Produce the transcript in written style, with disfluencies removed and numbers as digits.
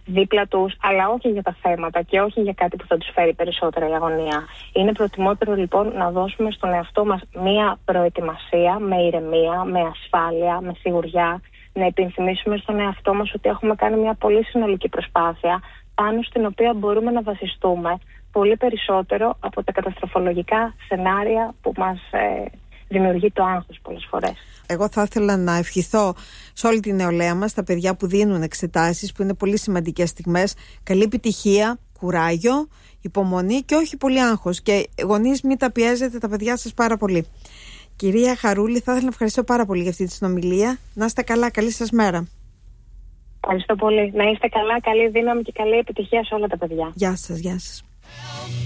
δίπλα τους, αλλά όχι για τα θέματα και όχι για κάτι που θα τους φέρει περισσότερα η αγωνία. Είναι προτιμότερο λοιπόν να δώσουμε στον εαυτό μας μία προετοιμασία με ηρεμία, με ασφάλεια, με σιγουριά, να υπενθυμίσουμε στον εαυτό μας ότι έχουμε κάνει μια πολύ συνολική προσπάθεια πάνω στην οποία μπορούμε να βασιστούμε πολύ περισσότερο από τα καταστροφολογικά σενάρια που μας δημιουργεί το άγχος πολλές φορές. Εγώ θα ήθελα να ευχηθώ σε όλη την νεολαία μας, τα παιδιά που δίνουν εξετάσεις, που είναι πολύ σημαντικές στιγμές, καλή επιτυχία, κουράγιο, υπομονή και όχι πολύ άγχος. Και γονείς, μην τα πιέζετε τα παιδιά σας πάρα πολύ. Κυρία Χαρούλη, θα ήθελα να ευχαριστώ πάρα πολύ για αυτή τη συνομιλία. Να είστε καλά, καλή σας μέρα. Ευχαριστώ πολύ. Να είστε καλά, καλή δύναμη και καλή επιτυχία σε όλα τα παιδιά. Γεια σας, γεια σας.